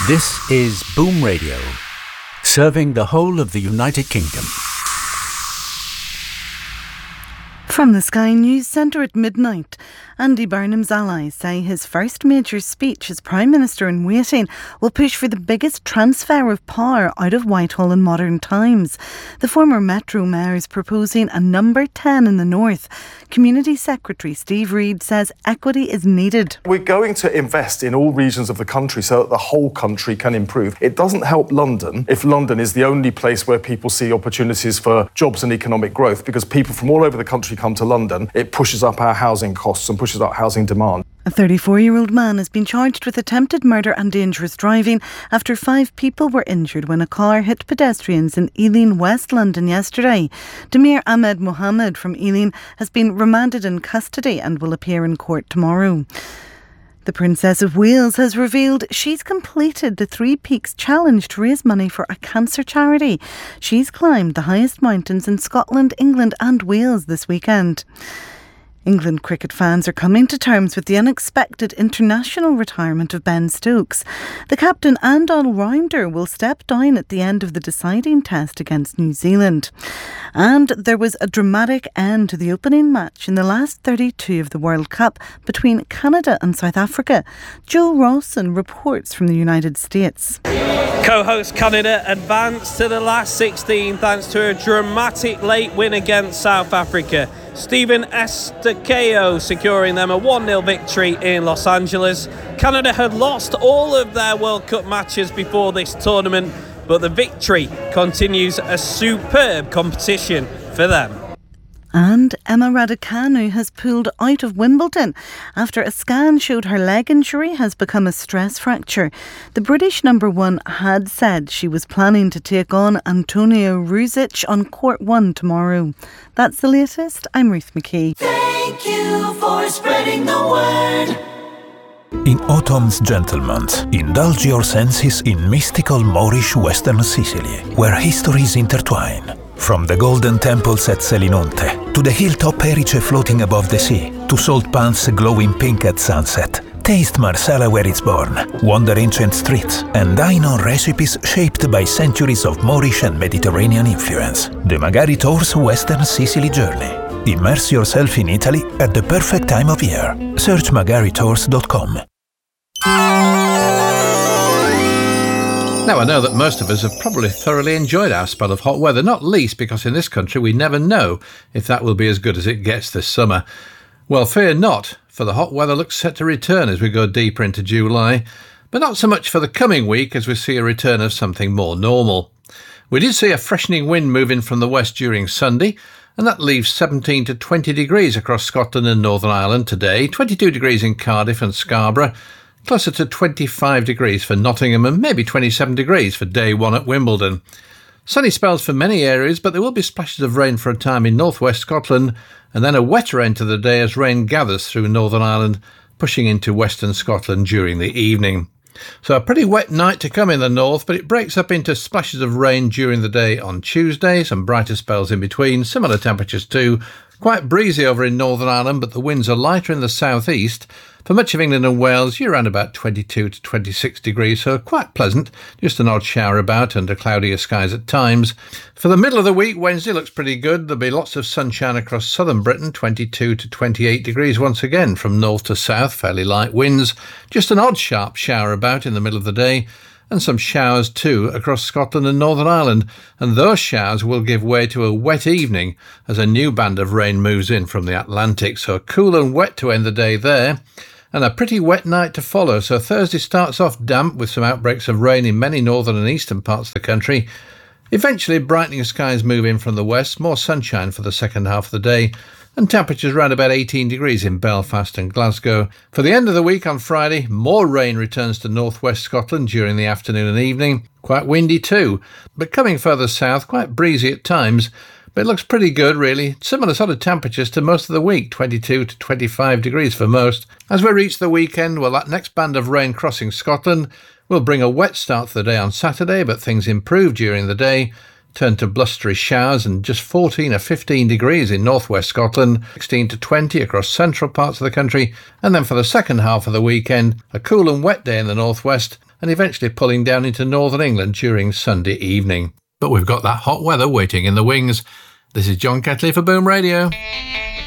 This is Boom Radio, serving the whole of the United Kingdom. From the Sky News Centre at midnight, Andy Burnham's allies say his first major speech as Prime Minister in waiting will push for the biggest transfer of power out of Whitehall in modern times. The former Metro Mayor is proposing a number 10 in the north. Community Secretary Steve Reid says equity is needed. We're going to invest in all regions of the country so that the whole country can improve. It doesn't help London if London is the only place where people see opportunities for jobs and economic growth, because people from all over the country come to London. It pushes up our housing costs and pushes up housing demand. A 34-year-old man has been charged with attempted murder and dangerous driving after 5 people were injured when a car hit pedestrians in Ealing, West London yesterday. Damir Ahmed Mohammed from Ealing has been remanded in custody and will appear in court tomorrow. The Princess of Wales has revealed she's completed the Three Peaks Challenge to raise money for a cancer charity. She's climbed the highest mountains in Scotland, England and Wales this weekend. England cricket fans are coming to terms with the unexpected international retirement of Ben Stokes. The captain and all-rounder will step down at the end of the deciding test against New Zealand. And there was a dramatic end to the opening match in the last 32 of the World Cup between Canada and South Africa. Joel Rawson reports from the United States. Co-host Canada advanced to the last 16 thanks to a dramatic late win against South Africa. Stephen Estakeo securing them a 1-0 victory in Los Angeles. Canada had lost all of their World Cup matches before this tournament, but the victory continues a superb competition for them. And Emma Raducanu has pulled out of Wimbledon after a scan showed her leg injury has become a stress fracture. The British number 1 had said she was planning to take on Antonio Ruzic on Court 1 tomorrow. That's the latest. I'm Ruth McKee. Thank you for spreading the word. In autumn's gentle months, indulge your senses in mystical Moorish Western Sicily, where histories intertwine. From the golden temples at Selinunte, to the hilltop Erice floating above the sea, to salt pans glowing pink at sunset. Taste Marsala where it's born, wander ancient streets, and dine on recipes shaped by centuries of Moorish and Mediterranean influence. The Magari Tours Western Sicily Journey. Immerse yourself in Italy at the perfect time of year. Search magaritours.com. Now, I know that most of us have probably thoroughly enjoyed our spell of hot weather, not least because in this country we never know if that will be as good as it gets this summer. Well, fear not, for the hot weather looks set to return as we go deeper into July, but not so much for the coming week as we see a return of something more normal. We did see a freshening wind moving from the west during Sunday, and that leaves 17 to 20 degrees across Scotland and Northern Ireland today, 22 degrees in Cardiff and Scarborough, closer to 25 degrees for Nottingham and maybe 27 degrees for day 1 at Wimbledon. Sunny spells for many areas, but there will be splashes of rain for a time in northwest Scotland, and then a wetter end to the day as rain gathers through Northern Ireland, pushing into western Scotland during the evening. So a pretty wet night to come in the north, but it breaks up into splashes of rain during the day on Tuesday, some brighter spells in between, similar temperatures too. Quite breezy over in Northern Ireland, but the winds are lighter in the southeast. For much of England and Wales, you're around about 22 to 26 degrees, so quite pleasant. Just an odd shower about under cloudier skies at times. For the middle of the week, Wednesday looks pretty good. There'll be lots of sunshine across southern Britain, 22 to 28 degrees once again from north to south, fairly light winds. Just an odd sharp shower about in the middle of the day. And some showers too across Scotland and Northern Ireland, and those showers will give way to a wet evening as a new band of rain moves in from the Atlantic, so cool and wet to end the day there, and a pretty wet night to follow. So Thursday starts off damp with some outbreaks of rain in many northern and eastern parts of the country. Eventually brightening skies move in from the west, more sunshine for the second half of the day, and temperatures around about 18 degrees in Belfast and Glasgow. For the end of the week on Friday, more rain returns to northwest Scotland during the afternoon and evening. Quite windy too, but coming further south, quite breezy at times, but it looks pretty good really. Similar sort of temperatures to most of the week, 22 to 25 degrees for most. As we reach the weekend, well, that next band of rain crossing Scotland will bring a wet start to the day on Saturday, but things improve during the day. Turn to blustery showers and just 14 or 15 degrees in northwest Scotland, 16 to 20 across central parts of the country, and then for the second half of the weekend, a cool and wet day in the northwest, and eventually pulling down into northern England during Sunday evening. But we've got that hot weather waiting in the wings. This is John Ketley for Boom Radio.